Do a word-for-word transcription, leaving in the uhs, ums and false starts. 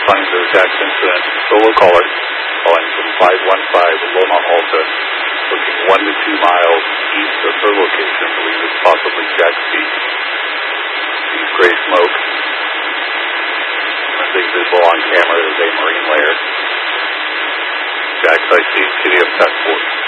responding to the Jackson incident. Solo caller, calling from five one five Loma Alta, looking one to two miles east of her location, believe it's possibly Jack's Peak. Sees gray smoke. I think visible on camera is a marine layer. Jack's I C, City of Passport.